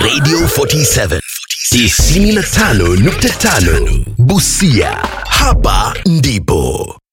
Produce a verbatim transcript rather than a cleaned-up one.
Radio forty-seven tisini na tano nukta tano Busia. Hapa ndipo